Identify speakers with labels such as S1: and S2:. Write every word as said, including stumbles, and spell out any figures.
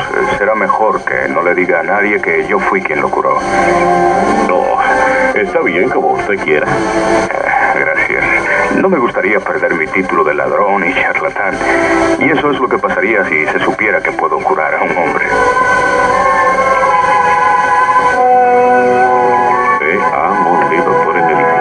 S1: eh, será mejor que no le diga a nadie que yo fui quien lo curó.
S2: No, está bien como usted quiera.
S1: Eh, gracias. No me gustaría perder mi título de ladrón y charlatán. Y eso es lo que pasaría si se